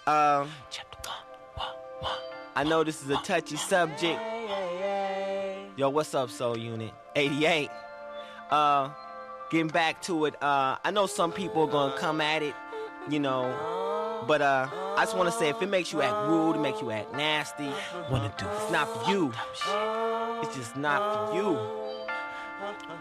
I know this is a touchy subject. Yo, what's up, Soul Unit 88? Getting back to it. I know some people are gonna come at it, you know, but I just want to say, if it makes you act rude, it makes you act nasty, what to do? It's not for you. It's just not for you.